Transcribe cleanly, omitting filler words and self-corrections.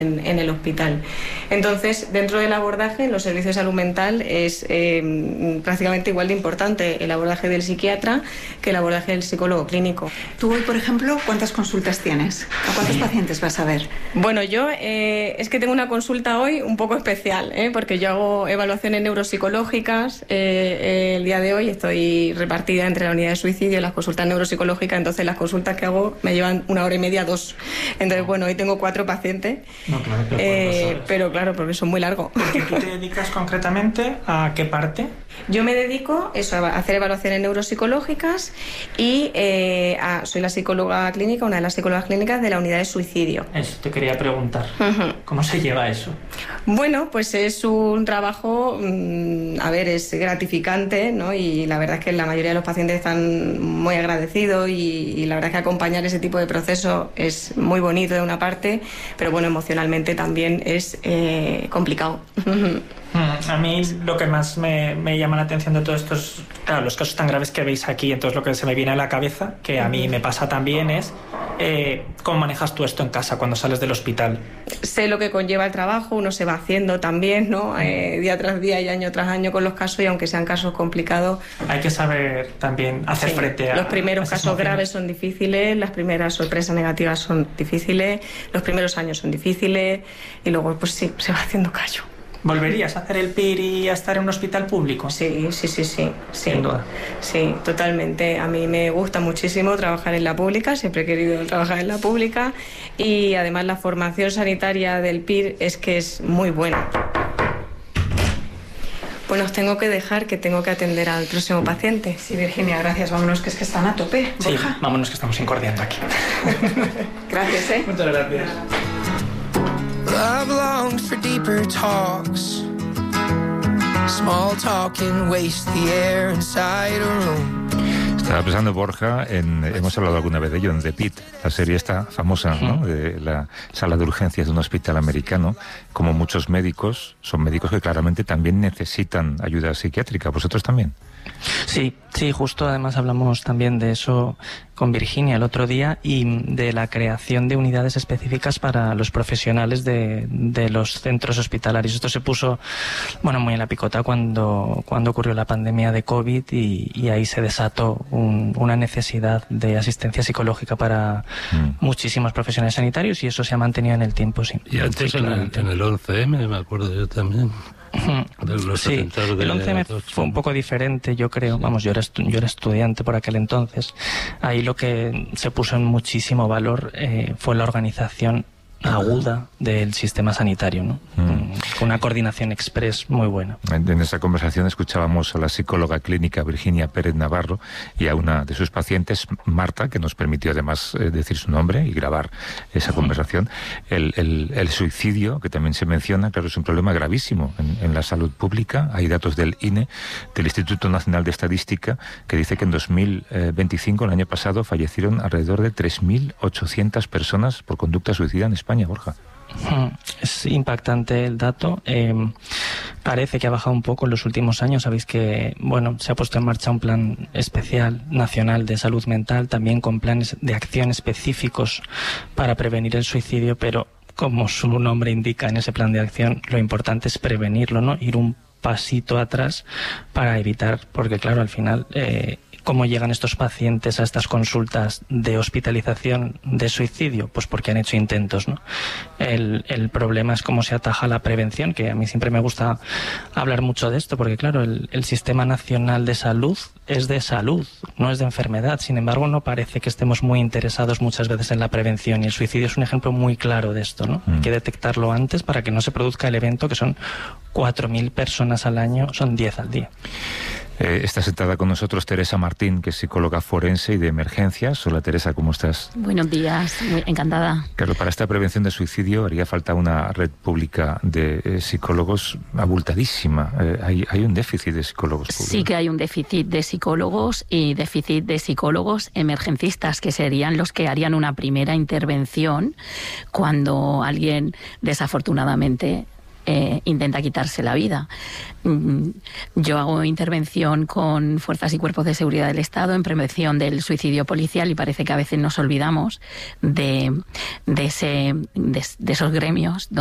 en el hospital. Entonces, dentro del abordaje, en los servicios de salud mental es prácticamente igual de importante el abordaje del psiquiatra que el abordaje del psicólogo clínico. Tú hoy, por ejemplo, ¿cuántas consultas tienes? ¿A cuántos pacientes vas a ver? Bueno, yo es que tengo una consulta hoy un poco especial, porque yo hago evaluaciones neuropsicológicas. El día de hoy estoy repartida entre la unidad de suicidio y las consultas neuropsicológicas, entonces las consultas que hago me llevan 1 hora y media, 2. Entonces, bueno, hoy tengo 4 pacientes. No, claro, pero claro, porque son muy largos. ¿Porque tú te dedicas concretamente a qué parte? Yo me dedico a hacer evaluaciones neuropsicológicas y soy la psicóloga clínica, una de las psicólogas clínicas de la unidad de suicidio. Eso te quería preguntar. ¿Cómo se lleva eso? Bueno, pues es un trabajo, es gratificante, ¿no? Y la verdad es que la mayoría de los pacientes están muy agradecidos y la verdad es que acompañar ese tipo de proceso es muy bonito de una parte, pero bueno, emocionalmente también es complicado. A mí lo que más me llama la atención de todo esto es, claro, los casos tan graves que veis aquí. Entonces lo que se me viene a la cabeza, que a mí me pasa también, es ¿cómo manejas tú esto en casa cuando sales del hospital? Sé lo que conlleva el trabajo, uno se va haciendo también, ¿no? Día tras día y año tras año con los casos, y aunque sean casos complicados... Hay que saber también hacer frente a... Los primeros casos graves son difíciles, las primeras sorpresas negativas son difíciles, los primeros años son difíciles y luego pues sí, se va haciendo callo. ¿Volverías a hacer el PIR y a estar en un hospital público? Sí. Sin duda. Sí, totalmente. A mí me gusta muchísimo trabajar en la pública, siempre he querido trabajar en la pública y además la formación sanitaria del PIR es que es muy buena. Bueno, os tengo que dejar, que tengo que atender al próximo paciente. Sí, Virginia, gracias. Vámonos, que es que están a tope. Sí, Borja. vámonos, que estamos incordiando aquí. Gracias, Muchas gracias. Love longs for deeper talks. Small talking wastes the air inside a room. Estaba pensando, Borja, hemos hablado alguna vez de ello, en The Pit, la serie esta famosa, ¿no? De la sala de urgencias de un hospital americano. Como muchos médicos, son médicos que claramente también necesitan ayuda psiquiátrica. ¿Vosotros también? Sí, justo además hablamos también de eso con Virginia el otro día y de la creación de unidades específicas para los profesionales de los centros hospitalarios. Esto se puso muy en la picota cuando ocurrió la pandemia de COVID y ahí se desató una necesidad de asistencia psicológica para muchísimos profesionales sanitarios y eso se ha mantenido en el tiempo. Sí. Y antes en el 11M, me acuerdo yo también. Sí, el 11M fue un poco diferente, yo creo. Vamos, yo era estudiante por aquel entonces. Ahí lo que se puso en muchísimo valor fue la organización aguda del sistema sanitario, ¿no? Con una coordinación express muy buena. En esa conversación escuchábamos a la psicóloga clínica Virginia Pérez Navarro y a una de sus pacientes, Marta, que nos permitió además decir su nombre y grabar esa conversación. El suicidio, que también se menciona, claro, es un problema gravísimo en la salud pública. Hay datos del INE, del Instituto Nacional de Estadística, que dice que en 2025, el año pasado, fallecieron alrededor de 3.800 personas por conducta suicida en España, Borja. Es impactante el dato. Parece que ha bajado un poco en los últimos años. Sabéis que se ha puesto en marcha un plan especial nacional de salud mental, también con planes de acción específicos para prevenir el suicidio, pero como su nombre indica, en ese plan de acción lo importante es prevenirlo, ¿no? Ir un pasito atrás para evitar, porque claro, al final ¿cómo llegan estos pacientes a estas consultas de hospitalización de suicidio? Pues porque han hecho intentos, ¿no? El problema es cómo se ataja la prevención, que a mí siempre me gusta hablar mucho de esto, porque claro, el Sistema Nacional de Salud es de salud, no es de enfermedad. Sin embargo, no parece que estemos muy interesados muchas veces en la prevención, y el suicidio es un ejemplo muy claro de esto, ¿no? Hay que detectarlo antes para que no se produzca el evento, que son 4.000 personas al año, son 10 al día. Está sentada con nosotros Teresa Martín, que es psicóloga forense y de emergencias. Hola, Teresa, ¿cómo estás? Buenos días, muy encantada. Claro, para esta prevención de suicidio haría falta una red pública de psicólogos abultadísima. Hay un déficit de psicólogos públicos. Sí que hay un déficit de psicólogos y déficit de psicólogos emergencistas, que serían los que harían una primera intervención cuando alguien desafortunadamente intenta quitarse la vida. Yo hago intervención con fuerzas y cuerpos de seguridad del Estado en prevención del suicidio policial y parece que a veces nos olvidamos de esos gremios